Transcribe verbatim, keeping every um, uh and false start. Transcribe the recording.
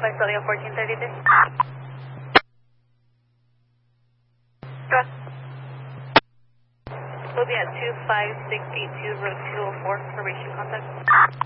Visalia fourteen thirty-three. Trust. We'll be at two five six eight two, road two oh four, for reaching contact.